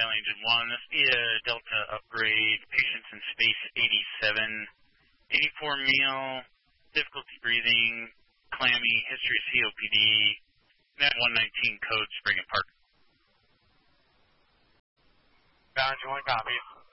Delta Engine 1. This be a Delta upgrade. Patients in space 87. 84 meal. Difficulty breathing. Clammy. History of COPD. Net 119 code Spring and Park. Ground 1 copies.